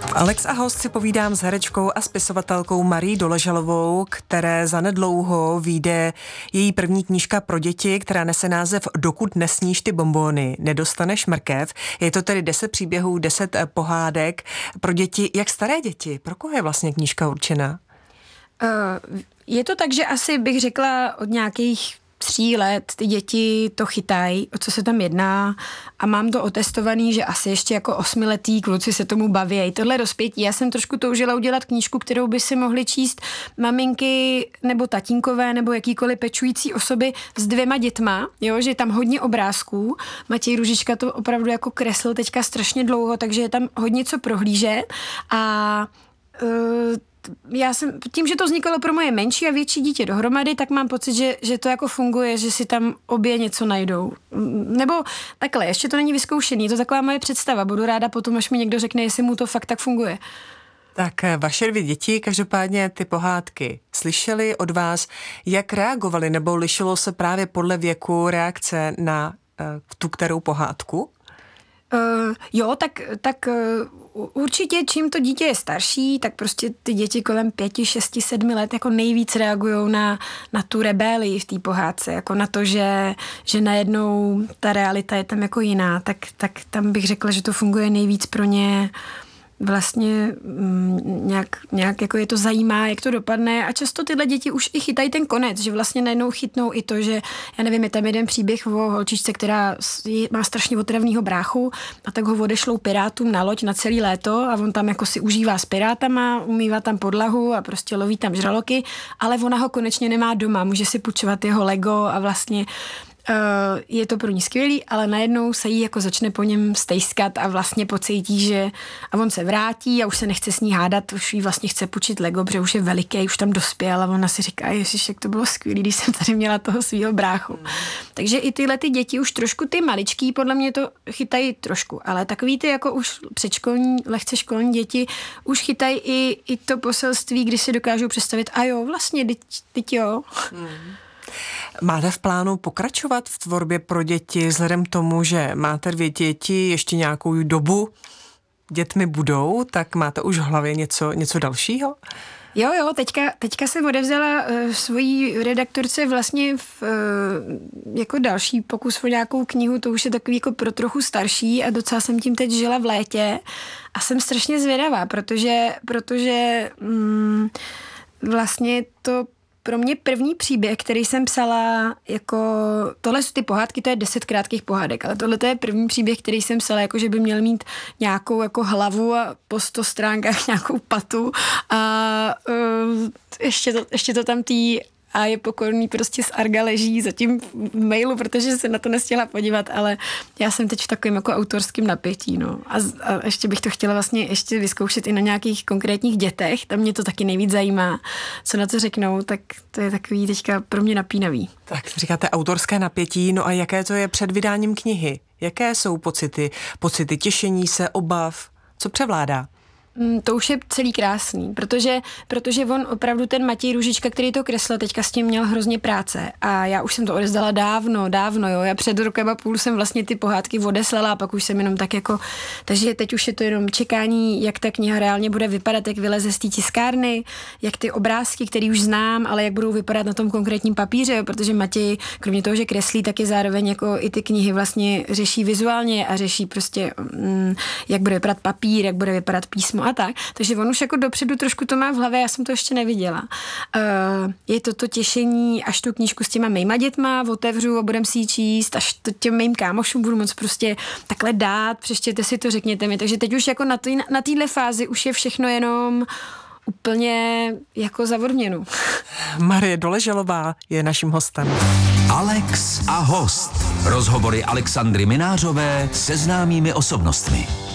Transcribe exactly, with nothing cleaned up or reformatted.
Alex a host si povídám s herečkou a spisovatelkou Marií Doležalovou, které zanedlouho vyjde její první knížka pro děti, která nese název Dokud nesníš ty bonbóny, nedostaneš mrkev. Je to tedy deset příběhů, deset pohádek pro děti. Jak staré děti? Pro koho je vlastně knížka určená? Uh, je to tak, že asi bych řekla od nějakých tří let ty děti to chytají, o co se tam jedná, a mám to otestovaný, že asi ještě jako osmiletý kluci se tomu baví. Tohle rozpětí. Já jsem trošku toužila udělat knížku, kterou by si mohly číst maminky nebo tatínkové nebo jakýkoliv pečující osoby s dvěma dětma, jo, že je tam hodně obrázků. Matěj Růžička to opravdu jako kreslil teďka strašně dlouho, takže je tam hodně co prohlížet a uh, já jsem, tím, že to vznikalo pro moje menší a větší dítě dohromady, tak mám pocit, že, že to jako funguje, že si tam obě něco najdou. Nebo takhle, ještě to není vyzkoušený, je to taková moje představa. Budu ráda potom, až mi někdo řekne, jestli mu to fakt tak funguje. Tak vaše dvě děti každopádně ty pohádky slyšeli od vás, jak reagovali, nebo lišilo se právě podle věku reakce na uh, tu kterou pohádku? Uh, jo, tak, tak uh, určitě čím to dítě je starší, tak prostě ty děti kolem pěti, šesti, sedmi let jako nejvíc reagujou na, na tu rebélii v té pohádce, jako na to, že, že najednou ta realita je tam jako jiná, tak, tak tam bych řekla, že to funguje nejvíc pro ně vlastně mm, nějak, nějak jako je to zajímá, jak to dopadne, a často tyhle děti už i chytají ten konec, že vlastně najednou chytnou i to, že já nevím, je tam jeden příběh o holčičce, která má strašně otravnýho bráchu, a tak ho odešlou pirátům na loď na celý léto a on tam jako si užívá s pirátama, umývá tam podlahu a prostě loví tam žraloky, ale ona ho konečně nemá doma, může si půjčovat jeho Lego a vlastně Uh, je to pro ní skvělý, ale najednou se jí jako začne po něm stejskat a vlastně pocítí, že a on se vrátí a už se nechce s ní hádat, už jí vlastně chce půjčit Lego, protože už je veliký, už tam dospěl, a ona si říká, ježiš, jak to bylo skvělý, když jsem tady měla toho svýho bráchu. Mm. Takže i tyhle ty děti už trošku ty maličký, podle mě to chytají trošku, ale takový ty jako už předškolní, lehce školní děti už chytají i, i to poselství, kdy si dokážou představit, a jo, vlastně, teď, teď jo. Mm. Máte v plánu pokračovat v tvorbě pro děti vzhledem k tomu, že máte dvě děti, ještě nějakou dobu dětmi budou, tak máte už v hlavě něco, něco dalšího? Jo, jo, teďka, teďka jsem odevzala uh, svojí redaktorce vlastně v, uh, jako další pokus o nějakou knihu, to už je takový jako pro trochu starší a docela jsem tím teď žila v létě a jsem strašně zvědavá, protože, protože um, vlastně to pro mě první příběh, který jsem psala, jako, tohle jsou ty pohádky, to je deset krátkých pohádek, ale tohle to je první příběh, který jsem psala, jako že by měl mít nějakou jako hlavu a po sto stránkách nějakou patu a uh, ještě, to, ještě to tam tý a je pokorný prostě z Arga leží zatím v mailu, protože se na to nestihla podívat, ale já jsem teď v takovém jako autorském napětí, no. A, a ještě bych to chtěla vlastně ještě vyzkoušet i na nějakých konkrétních dětech, tam mě to taky nejvíc zajímá, co na to řeknou, tak to je takový teďka pro mě napínavý. Tak říkáte autorské napětí, no a jaké to je před vydáním knihy? Jaké jsou pocity? Pocity těšení se, obav? Co převládá? To už je celý krásný, protože, protože on opravdu ten Matěj Růžička, který to kreslil, teďka s tím měl hrozně práce a já už jsem to odezdala dávno, dávno, jo, já před rokem a půl jsem vlastně ty pohádky odeslala a pak už jsem jenom tak jako, takže teď už je to jenom čekání, jak ta kniha reálně bude vypadat, jak vyleze z té tiskárny, jak ty obrázky, který už znám, ale jak budou vypadat na tom konkrétním papíře, jo, protože Matěj, kromě toho, že kreslí, tak je zároveň jako i ty knihy vlastně řeší vizuálně a řeší prostě, mm, jak bude vypadat papír, jak bude vypadat písmo a tak. Takže on už jako dopředu trošku to má v hlavě, já jsem to ještě neviděla. Uh, je to to těšení, až tu knížku s těma mýma dětma otevřu a budem si ji číst, až to těm mým kámošům budu moc prostě takhle dát, přečtěte si to, řekněte mi. Takže teď už jako na, tý, na téhle fázi už je všechno jenom úplně jako za odměnu. Marie Doležalová je naším hostem. Alex a host. Rozhovory Alexandry Minářové se známými osobnostmi.